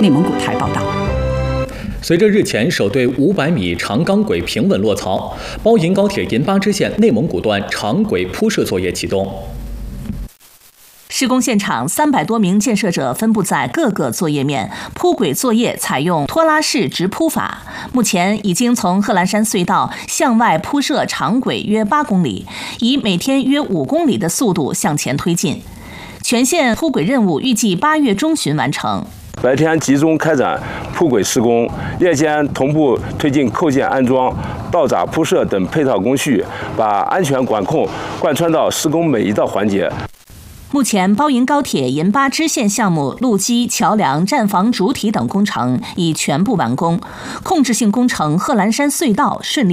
内蒙古台报道。 随着日前首对500米长钢轨平稳落槽，包银高铁银巴支线内蒙古段长轨铺设作业启动。 施工现场300多名建设者分布在各个作业面，铺轨作业采用拖拉式直铺法。目前已经从贺兰山隧道向外铺设长轨约8公里，以每天约5公里的速度向前推进。全线铺轨任务预计8月中旬完成。 白天集中开展铺轨施工，夜间同步推进扣件安装、道闸铺设等配套工序，把安全管控贯穿到施工每一道环节。 目前，包银高铁银巴支线项目路基、桥梁、站房主体等工程已全部完工，控制性工程贺兰山隧道顺利